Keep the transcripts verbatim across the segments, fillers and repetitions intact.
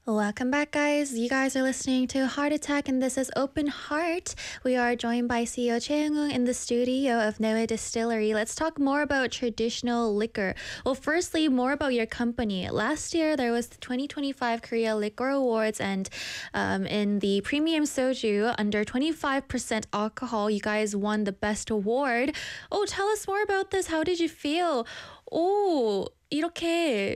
Welcome back, guys. You guys are listening to Heart Attack, and this is Open Heart. We are joined by C E O Choi Young-woong in the studio of Noe Distillery. Let's talk more about traditional liquor. Well, firstly, more about your company. Last year, there was the twenty twenty-five Korea Liquor Awards, and um, in the premium soju, under twenty-five percent alcohol, you guys won the best award. Oh, tell us more about this. How did you feel? 오, 이렇게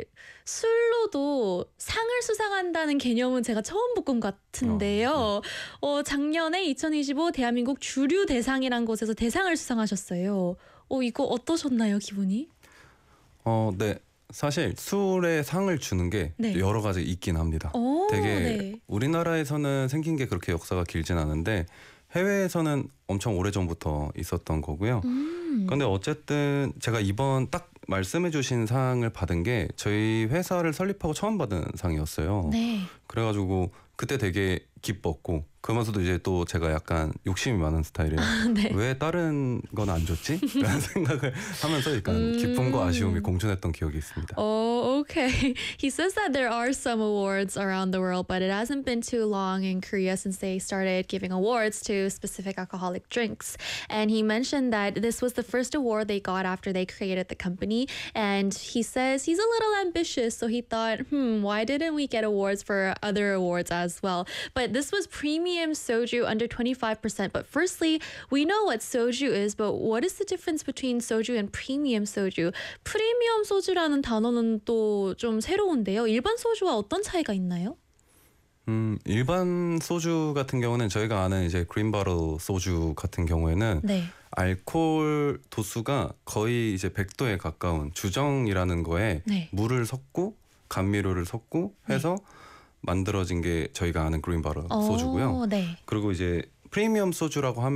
술로도 상을 수상한다는 개념은 제가 처음 본 것 같은데요. 어, 작년에 이천이십오 대한민국 주류 대상이란 곳에서 대상을 수상하셨어요. 어, 이거 어떠셨나요, 기분이? 어, 네. 사실 술에 상을 주는 게 네. 여러 가지 있긴 합니다. 오, 되게 네. 우리나라에서는 생긴 게 그렇게 역사가 길진 않은데 해외에서는 엄청 오래전부터 있었던 거고요. 음. 근데 어쨌든 제가 이번 딱 말씀해주신 상을 받은 게 저희 회사를 설립하고 처음 받은 상이었어요. 네. 그래가지고 그때 되게 기뻤고 그러면서도 이제 또 제가 약간 욕심이 많은 스타일이에요. 네. 왜 다른 건 안 줬지? 라는 생각을 하면서 약간 음. 기쁨과 아쉬움이 공존했던 기억이 있습니다. Oh, okay. He says that there are some awards around the world, but it hasn't been too long in Korea since they started giving awards to specific alcoholic drinks. And he mentioned that this was the first award they got after they created the company. And he says he's a little ambitious, so he thought, hmm, why didn't we get awards for other awards as well? But this was premium soju under twenty-five percent. But firstly, we know what soju is, but what is the difference between soju and premium soju? 프리미엄 소주라는 단어는 또 좀 새로운데요. 일반 소주와 어떤 차이가 있나요? 음, 일반 소주 같은 경우는 저희가 아는 이제 그린 바럴 소주 같은 경우에는 네. 알코올 도수가 거의 이제 백 도에 가까운 주정이라는 거에 네. 물을 섞고 감미료를 섞고 해서 만들어진 게 저희가 아는 그린 바럴 소주고요. 네. 그리고 이제 프리미엄 소주라고 하면